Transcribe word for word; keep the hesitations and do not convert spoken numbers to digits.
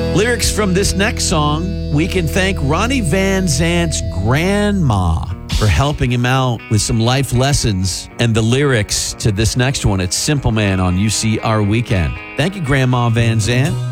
Lyrics from this next song, we can thank Ronnie Van Zant's grandma for helping him out with some life lessons, and the lyrics to this next one, it's Simple Man on U C R Weekend. Thank you, Grandma Van Zant.